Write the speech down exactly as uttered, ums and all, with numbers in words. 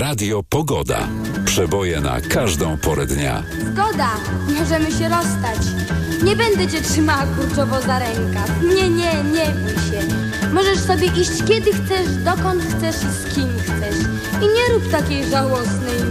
Radio Pogoda. Przeboje na każdą porę dnia. Zgoda, możemy się rozstać. Nie będę cię trzymała kurczowo za rękaw. Nie, nie, nie bój się. Możesz sobie iść kiedy chcesz, dokąd chcesz i z kim chcesz. I nie rób takiej żałosnej